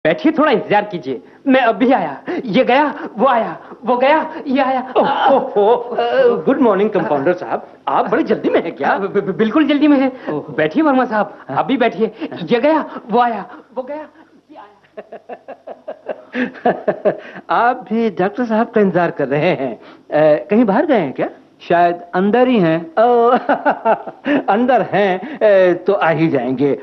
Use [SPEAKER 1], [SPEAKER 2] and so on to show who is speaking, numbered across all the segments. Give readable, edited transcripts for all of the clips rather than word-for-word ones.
[SPEAKER 1] बैठिए, थोड़ा इंतजार कीजिए, मैं अभी आया। ये गया, वो आया, वो गया, ये आया।
[SPEAKER 2] गुड मॉर्निंग कंपाउंडर साहब, आप बड़ी जल्दी में हैं क्या?
[SPEAKER 1] बिल्कुल जल्दी में है। बैठिए वर्मा साहब, अभी बैठिए। ये गया, वो आया, वो गया, ये आया।
[SPEAKER 2] आप भी डॉक्टर साहब का इंतजार कर रहे हैं? कहीं बाहर गए हैं क्या?
[SPEAKER 3] शायद अंदर ही हैं।
[SPEAKER 2] अंदर हैं तो आ ही जाएंगे।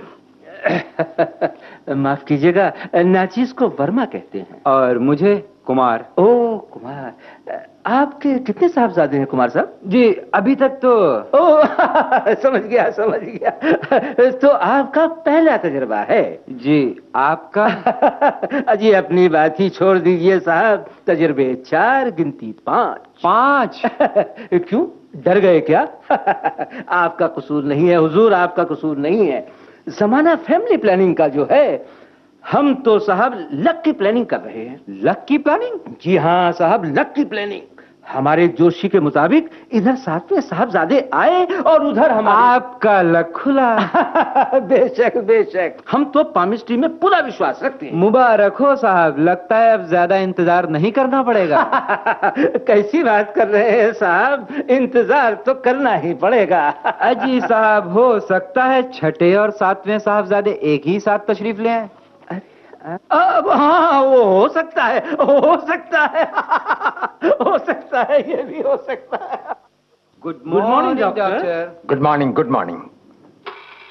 [SPEAKER 2] माफ कीजिएगा, नाचीज को वर्मा कहते हैं
[SPEAKER 3] और मुझे कुमार।
[SPEAKER 2] ओ कुमार, आपके कितने साहबजादे हैं कुमार साहब?
[SPEAKER 3] जी अभी तक तो।
[SPEAKER 2] ओ समझ गया समझ गया। तो आपका पहला तजुर्बा है?
[SPEAKER 3] जी आपका?
[SPEAKER 2] अजी अपनी बात ही छोड़ दीजिए साहब, तजुर्बे 4 गिनती 5। क्यों डर गए क्या? आपका कसूर नहीं है हुजूर, आपका कसूर नहीं है। जमाना फैमिली प्लानिंग का जो है, हम तो साहब लक की प्लानिंग कर रहे हैं।
[SPEAKER 3] लक की प्लानिंग?
[SPEAKER 2] जी हाँ साहब, लक की प्लानिंग। हमारे जोशी के मुताबिक इधर 7वें साहबजादे आए और उधर
[SPEAKER 3] आपका लक खुला।
[SPEAKER 2] बेशक बेशक, हम तो पामिस्ट्री में पूरा विश्वास रखते हैं।
[SPEAKER 3] मुबारक हो साहब, लगता है अब ज्यादा इंतजार नहीं करना पड़ेगा।
[SPEAKER 2] कैसी बात कर रहे हैं साहब, इंतजार तो करना ही पड़ेगा।
[SPEAKER 3] अजी साहब, हो सकता है 6ठे और 7वें साहबजादे एक ही साथ तशरीफ ले आए।
[SPEAKER 2] अब हाँ, वो हो सकता है, हो सकता है। हो सकता है, ये भी हो सकता है।
[SPEAKER 3] Good morning doctor.
[SPEAKER 4] Good morning good morning.